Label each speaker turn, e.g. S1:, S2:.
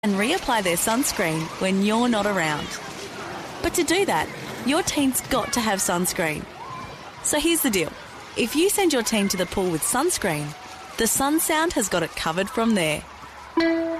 S1: and reapply their sunscreen when you're not around. But to do that, your teen's got to have sunscreen. So here's the deal. If you send your teen to the pool with sunscreen, the Sun Sound has got it covered from there.